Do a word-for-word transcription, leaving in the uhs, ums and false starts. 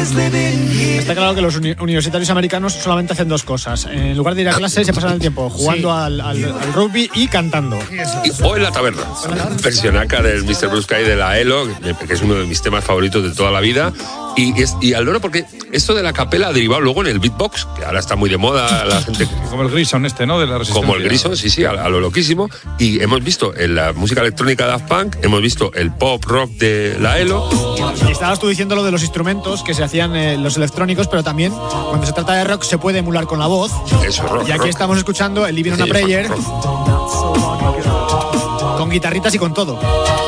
Está claro que los uni- universitarios americanos solamente hacen dos cosas. En lugar de ir a clase, se pasan el tiempo jugando sí. al, al, al rugby y cantando. Y, o en la taberna. Persionaca del mister Blue Sky de la ELO, que es uno de mis temas favoritos de toda la vida. Y, y, y al loro, porque esto de la capela ha derivado luego en el beatbox, que ahora está muy de moda, la gente... Como el Grison este, ¿no? De la Resistencia. Como el Grison, sí, sí, a, a lo loquísimo. Y hemos visto en la música electrónica de Daft Punk, hemos visto el pop rock de la ELO. Y estabas tú diciendo lo de los instrumentos que se hacían eh, los electrónicos, pero también cuando se trata de rock se puede emular con la voz. Eso, rock. Y aquí rock. estamos escuchando el Living on a Sí, Prayer rock, rock. con guitarritas y con todo.